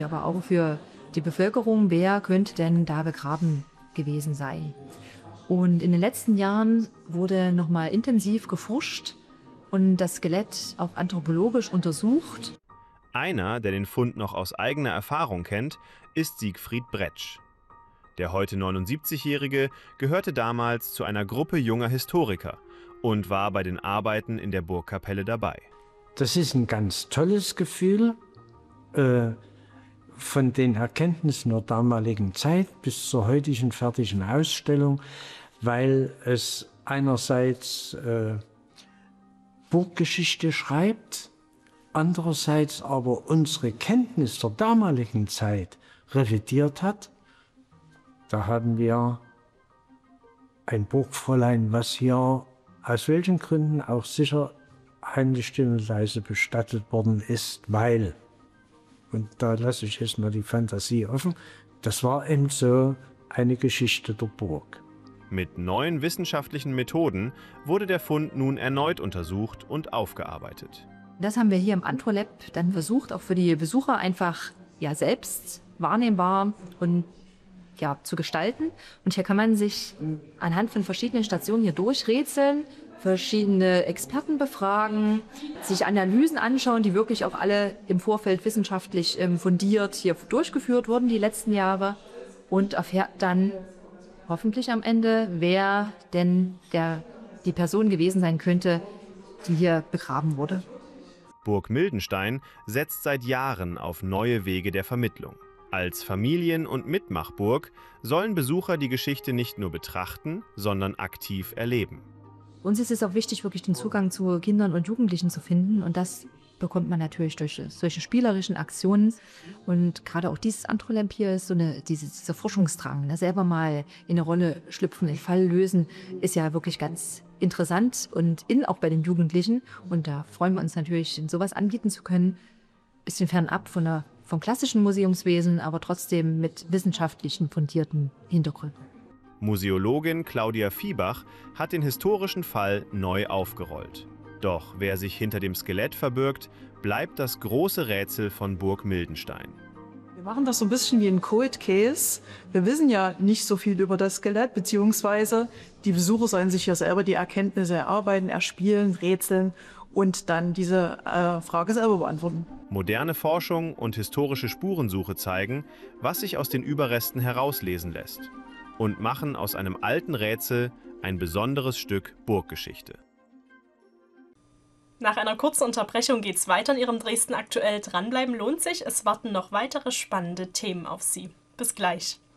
aber auch für die Bevölkerung, wer könnte denn da begraben gewesen sein. Und in den letzten Jahren wurde nochmal intensiv geforscht und das Skelett auch anthropologisch untersucht. Einer, der den Fund noch aus eigener Erfahrung kennt, ist Siegfried Bretsch. Der heute 79-Jährige gehörte damals zu einer Gruppe junger Historiker und war bei den Arbeiten in der Burgkapelle dabei. Das ist ein ganz tolles Gefühl, von den Erkenntnissen der damaligen Zeit bis zur heutigen fertigen Ausstellung, weil es einerseits Burggeschichte schreibt, andererseits aber unsere Kenntnis der damaligen Zeit revidiert hat. Da haben wir ein Burgfräulein, was hier aus welchen Gründen auch sicher heimlich still und leise bestattet worden ist, weil, und da lasse ich jetzt mal die Fantasie offen, das war eben so eine Geschichte der Burg. Mit neuen wissenschaftlichen Methoden wurde der Fund nun erneut untersucht und aufgearbeitet. Das haben wir hier im Antro-Lab dann versucht, auch für die Besucher einfach selbst wahrnehmbar und zu gestalten. Und hier kann man sich anhand von verschiedenen Stationen hier durchrätseln, verschiedene Experten befragen, sich Analysen anschauen, die wirklich auch alle im Vorfeld wissenschaftlich fundiert hier durchgeführt wurden die letzten Jahre, und erfährt dann hoffentlich am Ende, wer denn die Person gewesen sein könnte, die hier begraben wurde. Burg Mildenstein setzt seit Jahren auf neue Wege der Vermittlung. Als Familien- und Mitmachburg sollen Besucher die Geschichte nicht nur betrachten, sondern aktiv erleben. Uns ist es auch wichtig, wirklich den Zugang zu Kindern und Jugendlichen zu finden. Und das bekommt man natürlich durch solche spielerischen Aktionen. Und gerade auch dieses Antro-Lab hier ist dieser Forschungsdrang, selber mal in eine Rolle schlüpfen, einen Fall lösen, ist ja wirklich ganz interessant und auch bei den Jugendlichen. Und da freuen wir uns natürlich, sowas anbieten zu können. Bisschen fernab vom klassischen Museumswesen, aber trotzdem mit wissenschaftlichen fundierten Hintergründen. Museologin Claudia Viehbach hat den historischen Fall neu aufgerollt. Doch wer sich hinter dem Skelett verbirgt, bleibt das große Rätsel von Burg Mildenstein. Wir machen das so ein bisschen wie ein Cold Case. Wir wissen ja nicht so viel über das Skelett, beziehungsweise die Besucher sollen sich ja selber die Erkenntnisse erarbeiten, erspielen, rätseln und dann diese Frage selber beantworten. Moderne Forschung und historische Spurensuche zeigen, was sich aus den Überresten herauslesen lässt, und machen aus einem alten Rätsel ein besonderes Stück Burggeschichte. Nach einer kurzen Unterbrechung geht's weiter in Ihrem Dresden aktuell. Dranbleiben lohnt sich. Es warten noch weitere spannende Themen auf Sie. Bis gleich.